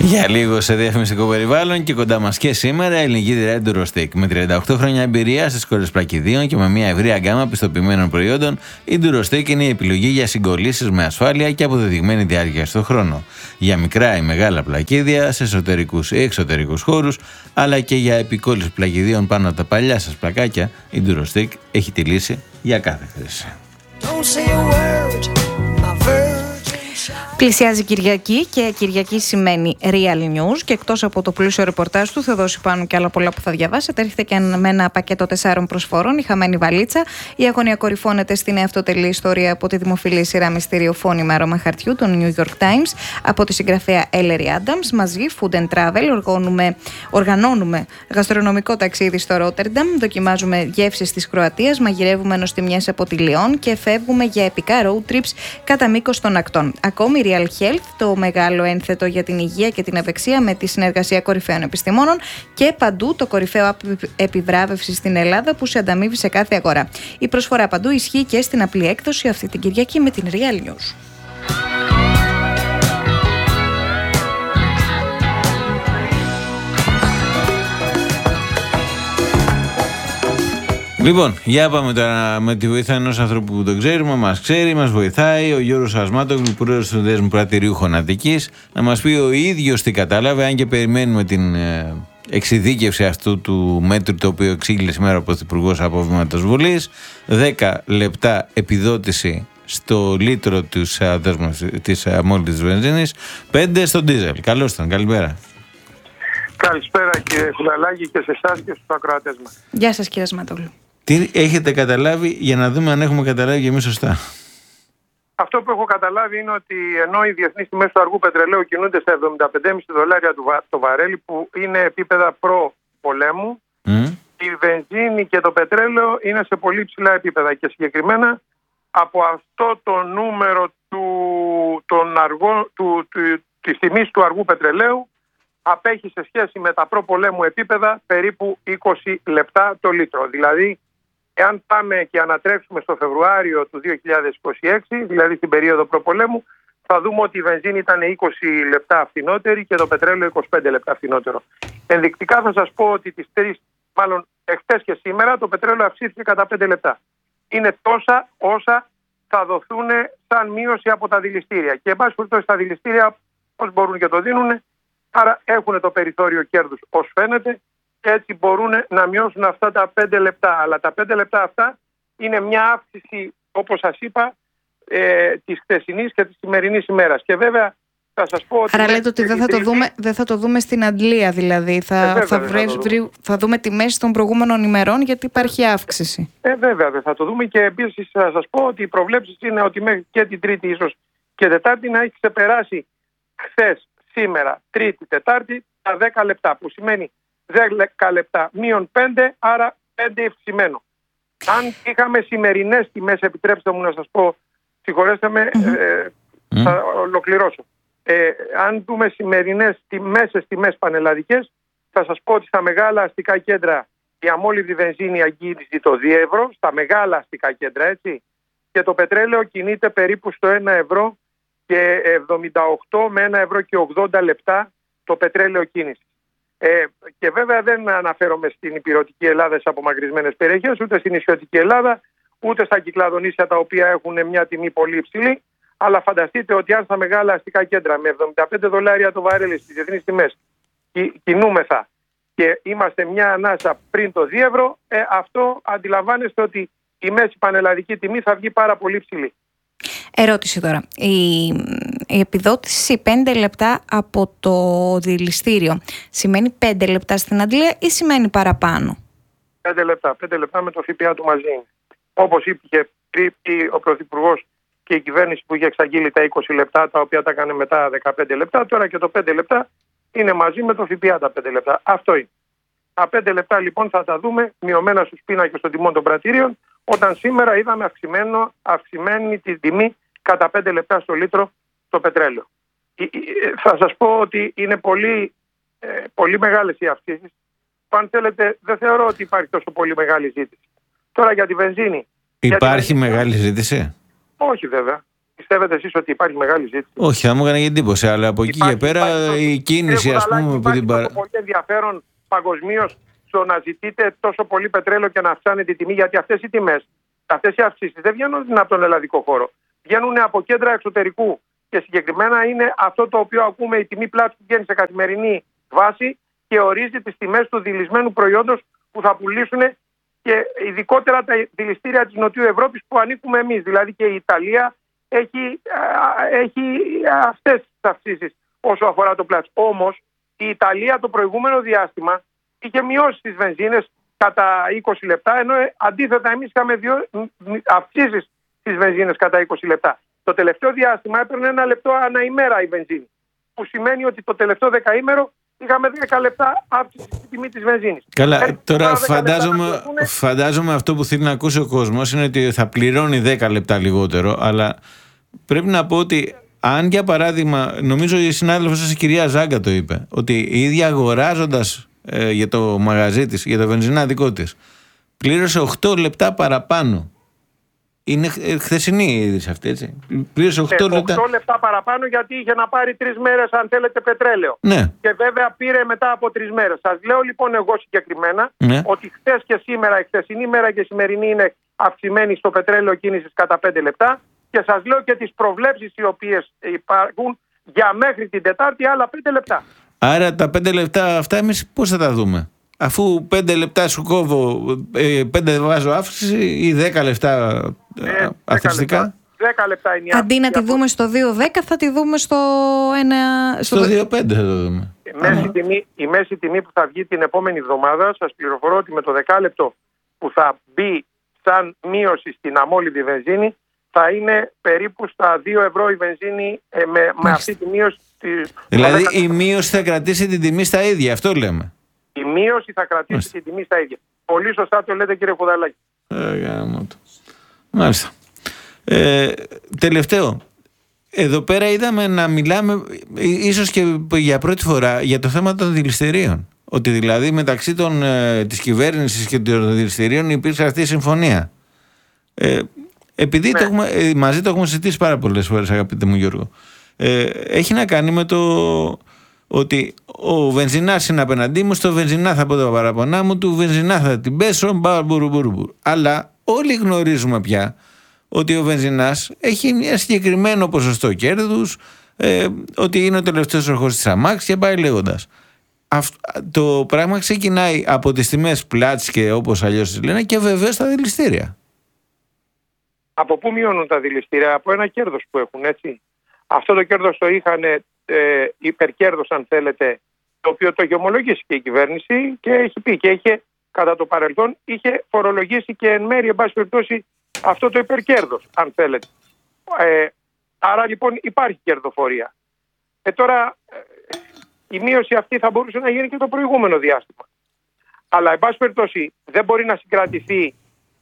Για λίγο σε διαφημιστικό περιβάλλον και κοντά μας και σήμερα η ελληνική εταιρεία Durostec. Με 38 χρόνια εμπειρία στις κόρες πλακιδίων και με μια ευρεία γκάμα πιστοποιημένων προϊόντων, η Durostec είναι η επιλογή για συγκολλήσεις με ασφάλεια και αποδεδειγμένη διάρκεια στον χρόνο. Για μικρά ή μεγάλα πλακίδια, σε εσωτερικούς ή εξωτερικούς χώρους, αλλά και για επικόλληση πλακιδίων πάνω από τα παλιά σας πλακάκια, η Durostec έχει τη λύση για κάθε χρήση. Πλησιάζει Κυριακή και Κυριακή σημαίνει Real News και εκτός από το πλούσιο ρεπορτάζ του θα δώσει πάνω και άλλα πολλά που θα διαβάσετε. Έρχεται και με ένα πακέτο 4 προσφορών, η χαμένη βαλίτσα. Η αγωνία κορυφώνεται στην εαυτοτελή ιστορία από τη δημοφιλή σειρά μυστηριοφώνη με άρωμα χαρτιού, τον New York Times, από τη συγγραφέα Ellery Adams. Μαζί, Food and Travel, οργανώνουμε γαστρονομικό ταξίδι στο Ρότερνταμ, δοκιμάζουμε γεύσεις της Κροατίας, μαγειρεύουμε νοστιμιές από τη Λιόν και φεύγουμε για επικά road trips κατά μήκος των ακτών. Ακόμη Real Health, το μεγάλο ένθετο για την υγεία και την ευεξία με τη συνεργασία κορυφαίων επιστημόνων και παντού το κορυφαίο app επιβράβευση στην Ελλάδα που σε ανταμείβει σε κάθε αγορά. Η προσφορά παντού ισχύει και στην απλή έκδοση αυτή την Κυριακή με την Real News. Λοιπόν, για πάμε τώρα με τη βοήθεια ενός ανθρώπου που τον ξέρουμε, μας ξέρει, μας βοηθάει, ο Γιώργος Ασμάτογλου, πρόεδρος του Δέσμου Πρατηρίου Χωνατικής, να μας πει ο ίδιος τι κατάλαβε, αν και περιμένουμε την εξειδίκευση αυτού του μέτρου το οποίο εξήγηλε σήμερα ο Πρωθυπουργός από βήματος Βουλής. 10 λεπτά επιδότηση στο λίτρο της αμόλυτης βενζίνης, 5 στο ντίζελ. Καλώς τον, καλημέρα. Καλησπέρα κύριε Κουλαλάκη και σε εσάς και στους ακροατές μας. Γεια σας κύριε Ασμάτογλου. Τι έχετε καταλάβει για να δούμε αν έχουμε καταλάβει και εμείς σωστά? Αυτό που έχω καταλάβει είναι ότι ενώ οι διεθνείς τιμές του αργού πετρελαίου κινούνται στα $75,5 το βαρέλι, που είναι επίπεδα προ-πολέμου, η βενζίνη και το πετρέλαιο είναι σε πολύ ψηλά επίπεδα και συγκεκριμένα από αυτό το νούμερο της τιμής του αργού πετρελαίου απέχει σε σχέση με τα προ-πολέμου επίπεδα περίπου 20 λεπτά το λίτρο. Δηλαδή, εάν πάμε και ανατρέξουμε στο Φεβρουάριο του 2026, δηλαδή στην περίοδο προπολέμου, θα δούμε ότι η βενζίνη ήταν 20 λεπτά φθηνότερη και το πετρέλαιο 25 λεπτά φθηνότερο. Ενδεικτικά θα σας πω ότι εχθές και σήμερα το πετρέλαιο αυξήθηκε κατά 5 λεπτά. Είναι τόσα όσα θα δοθούν σαν μείωση από τα δηληστήρια. Και εν πάση περιπτώσει τα δηληστήρια πώς μπορούν και το δίνουν, άρα έχουν το περιθώριο κέρδους ως φαίνεται. Έτσι μπορούν να μειώσουν αυτά τα 5 λεπτά. Αλλά τα 5 λεπτά αυτά είναι μια αύξηση, όπως σας είπα, της χθεσινής και της σημερινής ημέρας. Και βέβαια θα σας πω ότι... Άρα λέτε ότι δεν θα το δούμε στην αντλία, δηλαδή. Θα δούμε τη μέση των προηγούμενων ημερών, γιατί υπάρχει αύξηση. Βέβαια δεν θα το δούμε. Και επίσης θα σας πω ότι οι προβλέψεις είναι ότι μέχρι και την Τρίτη, ίσως και Τετάρτη, να έχει ξεπεράσει χθες, σήμερα, Τρίτη, Τετάρτη, τα 10 λεπτά. Που σημαίνει 10 λεπτά μείον 5, άρα 5 ευξημένο. Αν είχαμε σημερινές τιμές, επιτρέψτε μου να σας πω, συγχωρέστε με, θα ολοκληρώσω. Αν δούμε σημερινές μέσες τιμές πανελλαδικές, θα σας πω ότι στα μεγάλα αστικά κέντρα η αμόλυβδη βενζίνη αγγίζει το 2 ευρώ, στα μεγάλα αστικά κέντρα, έτσι, και το πετρέλαιο κινείται περίπου στο 1 ευρώ και 78 με 1 ευρώ και 80 λεπτά το πετρέλαιο κίνηση. Και βέβαια δεν αναφέρομαι στην ηπειρωτική Ελλάδα, σε απομακρυσμένες περιοχές, ούτε στην νησιωτική Ελλάδα, ούτε στα Κυκλαδονήσια, τα οποία έχουν μια τιμή πολύ υψηλή. Αλλά φανταστείτε ότι αν στα μεγάλα αστικά κέντρα με $75 το βαρέλι στις διεθνείς τιμές κινούμεθα και είμαστε μια ανάσα πριν το 2 ευρώ, αυτό αντιλαμβάνεστε ότι η μέση πανελλαδική τιμή θα βγει πάρα πολύ ψηλή. Ερώτηση τώρα. Η επιδότηση 5 λεπτά από το δηληστήριο σημαίνει 5 λεπτά στην αντλία ή σημαίνει παραπάνω? 5 λεπτά με το ΦΠΑ του μαζί. Όπως είπε ο Πρωθυπουργός και η κυβέρνηση που είχε εξαγγείλει τα 20 λεπτά, τα οποία τα έκανε μετά 15 λεπτά, τώρα και το 5 λεπτά είναι μαζί με το ΦΠΑ τα 5 λεπτά. Αυτό είναι. Τα 5 λεπτά λοιπόν θα τα δούμε μειωμένα στους πίνακες των τιμών των πρατηρίων, όταν σήμερα είδαμε αυξημένη τη τιμή κατά 5 λεπτά στο λίτρο το πετρέλαιο. Θα σας πω ότι είναι πολύ μεγάλες οι αυξήσεις. Αν θέλετε, δεν θεωρώ ότι υπάρχει τόσο πολύ μεγάλη ζήτηση. Τώρα για τη βενζίνη. Υπάρχει μεγάλη ζήτηση? Όχι βέβαια. Πιστεύετε εσείς ότι υπάρχει μεγάλη ζήτηση? Όχι, θα μου έκανε εντύπωση, αλλά από εκεί και πέρα η κίνηση, ας πούμε, που την Υπάρχει πολύ ενδιαφέρον παγκοσμίως στο να ζητείτε τόσο πολύ πετρέλαιο και να αυξάνετε τη τιμή, γιατί αυτές οι τιμές, αυτές οι αυξήσεις δεν βγαίνουν από τον ελλαδικό χώρο. Βγαίνουν από κέντρα εξωτερικού. Και συγκεκριμένα είναι αυτό το οποίο ακούμε, η τιμή πλάτης που βγαίνει σε καθημερινή βάση και ορίζει τις τιμές του δηλισμένου προϊόντος που θα πουλήσουν, και ειδικότερα τα δηληστήρια της Νοτιού Ευρώπης που ανήκουμε εμείς. Δηλαδή και η Ιταλία έχει αυτές τις αυξήσεις όσο αφορά το πλάτης. Όμως η Ιταλία το προηγούμενο διάστημα είχε μειώσει τις βενζίνες κατά 20 λεπτά, ενώ αντίθετα εμείς είχαμε αυξήσεις στις βενζίνες κατά 20 λεπτά. Το τελευταίο διάστημα έπαιρνε 1 λεπτό ανά ημέρα η βενζίνη, που σημαίνει ότι το τελευταίο δεκαήμερο είχαμε 10 λεπτά αύξηση στη τιμή της βενζίνης. Καλά, τώρα φαντάζομαι αυτό που θέλει να ακούσει ο κόσμος είναι ότι θα πληρώνει 10 λεπτά λιγότερο, αλλά πρέπει να πω ότι αν για παράδειγμα, νομίζω η συνάδελφος σας η κυρία Ζάγκα το είπε, ότι η ίδια αγοράζοντας για το μαγαζί της, για το βενζινά δικό της, πλήρωσε 8 λεπτά παραπάνω. Είναι χθεσινή η είδηση αυτή, έτσι. Πλήρωσε 8 λεπτά. 8 λεπτά παραπάνω γιατί είχε να πάρει 3 μέρες, αν θέλετε, πετρέλαιο. Ναι. Και βέβαια πήρε μετά από 3 μέρες. Σας λέω λοιπόν εγώ συγκεκριμένα ότι χθες και σήμερα, η χθεσινή μέρα και η σημερινή είναι αυξημένη στο πετρέλαιο κίνησης κατά 5 λεπτά. Και σας λέω και τις προβλέψεις οι οποίες υπάρχουν για μέχρι την Τετάρτη άλλα 5 λεπτά. Άρα τα 5 λεπτά αυτά εμείς πώς θα τα δούμε? Αφού 5 λεπτά σου κόβω, 5 βάζω αύξηση ή 10 λεπτά αυξητικά. 10 λεπτά είναι η αύξηση. Αντί να τη δούμε στο 2.10 θα τη δούμε στο 2.5 θα το δούμε. Η μέση τιμή που θα βγει την επόμενη εβδομάδα, σας πληροφορώ ότι με το 10 λεπτό που θα μπει σαν μείωση στην αμόλυβη βενζίνη, θα είναι περίπου στα 2 ευρώ η βενζίνη με αυτή τη μείωση. Δηλαδή η μείωση θα κρατήσει την τιμή στα ίδια, αυτό λέμε. Η μείωση θα κρατήσει την τιμή στα ίδια. Πολύ σωστά το λέτε, κύριε Χουδαλάκη. Μάλιστα. Τελευταίο. Εδώ πέρα είδαμε να μιλάμε ίσως και για πρώτη φορά για το θέμα των δηληστηρίων. Ότι δηλαδή μεταξύ της κυβέρνησης και των δηληστηρίων υπήρξε αυτή η συμφωνία. Επειδή μαζί το έχουμε συζητήσει πάρα πολλές φορές, αγαπητέ μου Γιώργο, έχει να κάνει με το ότι ο βενζινάς είναι απέναντί μου, στο βενζινά θα πω τα παραπονά μου, του βενζινά θα την πέσω, αλλά όλοι γνωρίζουμε πια ότι ο βενζινάς έχει ένα συγκεκριμένο ποσοστό κέρδους, ότι είναι ο τελευταίος ορχός της αμάξης και πάει λέγοντας. Το πράγμα ξεκινάει από τις τιμές πλάτης και όπως αλλιώς τις λένε και βεβαίως τα δηληστήρια. Από πού μειώνουν τα δηληστήρια? Από ένα κέρδος που έχουν, έτσι. Αυτό το κέρδος το είχαν υπερκέρδος, αν θέλετε, το οποίο το έχει ομολογήσει και η κυβέρνηση και έχει πει και είχε κατά το παρελθόν είχε φορολογήσει και εν μέρει, εν πάση περιπτώσει, αυτό το υπερκέρδος, αν θέλετε. Άρα λοιπόν υπάρχει κερδοφορία. Τώρα η μείωση αυτή θα μπορούσε να γίνει και το προηγούμενο διάστημα. Αλλά εν πάση περιπτώσει δεν μπορεί να συγκρατηθεί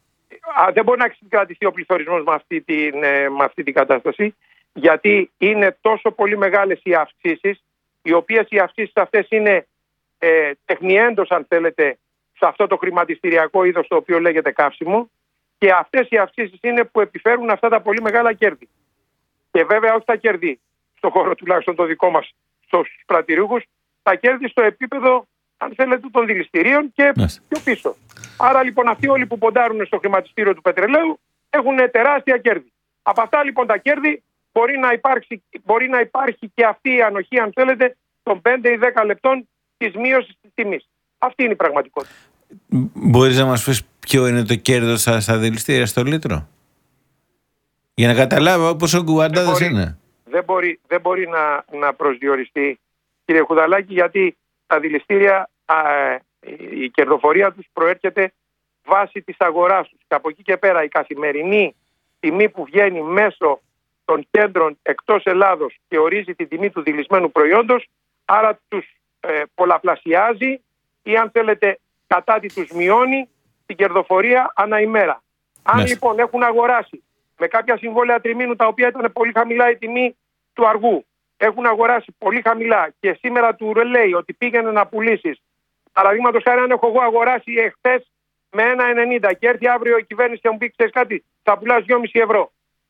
ο πληθωρισμός με αυτή την κατάσταση, γιατί είναι τόσο πολύ μεγάλες οι αυξήσεις, οι οποίες οι αυξήσεις αυτές είναι τεχνιέντος, αν θέλετε, σε αυτό το χρηματιστηριακό είδος το οποίο λέγεται καύσιμο, και αυτές οι αυξήσεις είναι που επιφέρουν αυτά τα πολύ μεγάλα κέρδη. Και βέβαια όχι τα κέρδη στον χώρο τουλάχιστον το δικό μας, στους πρατηριούχους, τα κέρδη στο επίπεδο, αν θέλετε, των δηληστηρίων και πιο πίσω. Άρα λοιπόν αυτοί όλοι που ποντάρουν στο χρηματιστήριο του πετρελαίου έχουν τεράστια κέρδη. Από αυτά λοιπόν τα κέρδη μπορεί να υπάρχει και αυτή η ανοχή, αν θέλετε, των 5 ή 10 λεπτών της μείωσης της τιμής. Αυτή είναι η πραγματικότητα. Μπορείς να μας πεις ποιο είναι το κέρδος στα δηληστήρια στο λίτρο? Για να καταλάβω πόσο κουβαντάδες είναι. Δεν μπορεί να προσδιοριστεί, κύριε Χουδαλάκη, γιατί τα δηληστήρια, η κερδοφορία τους προέρχεται βάσει της αγοράς τους. Και από εκεί και πέρα η καθημερινή τιμή που βγαίνει μέσω των κέντρων εκτός Ελλάδος και ορίζει την τιμή του δηλισμένου προϊόντος, άρα τους πολλαπλασιάζει ή, αν θέλετε, κατά τη τους μειώνει την κερδοφορία ανά ημέρα. Αν λοιπόν έχουν αγοράσει με κάποια συμβόλαια τριμήνου τα οποία ήταν πολύ χαμηλά η τιμή του αργού, έχουν αγοράσει πολύ χαμηλά και σήμερα του λέει ότι πήγαινε να πουλήσεις, παραδείγματος χάρη, αν έχω εγώ αγοράσει εχθές με 1,90 και έρθει αύριο η κυβέρνηση και μου πει, ξέρεις κάτι, θα πουλάς 2,5 ευρώ.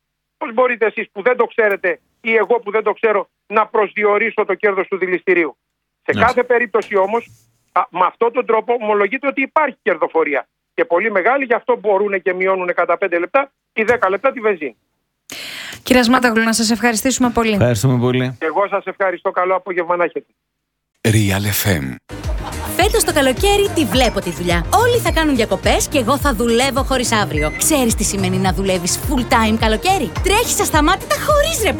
πώς μπορείτε εσείς που δεν το ξέρετε ή εγώ που δεν το ξέρω να προσδιορίσω το κέρδος του δηληστηρίου? Σε κάθε περίπτωση όμως, με αυτόν τον τρόπο ομολογείται ότι υπάρχει κερδοφορία. Και πολύ μεγάλη, γι' αυτό μπορούν και μειώνουν κατά 5 λεπτά ή 10 λεπτά τη βενζίνη. Κύριε Ασμάτογλου, να σας ευχαριστήσουμε πολύ. Ευχαριστούμε πολύ. Εγώ σας ευχαριστώ. Καλό απόγευμα να έχετε. Real FM. Φέτος το καλοκαίρι τη βλέπω τη δουλειά. Όλοι θα κάνουν διακοπές και εγώ θα δουλεύω χωρίς αύριο. Ξέρεις τι σημαίνει να δουλεύεις full time καλοκαίρι? Τρέχεις ασταμάτητα χωρίς ρεπό.